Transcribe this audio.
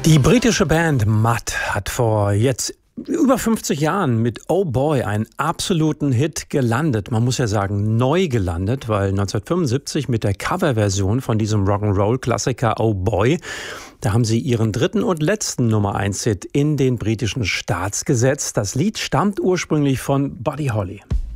Die britische Band Mud hat vor jetzt über 50 Jahren mit Oh Boy einen absoluten Hit gelandet. Man muss ja sagen, neu gelandet, weil 1975 mit der Coverversion von diesem Rock'n'Roll-Klassiker Oh Boy, da haben sie ihren dritten und letzten Nummer-1-Hit in den britischen Charts gesetzt. Das Lied stammt ursprünglich von Buddy Holly.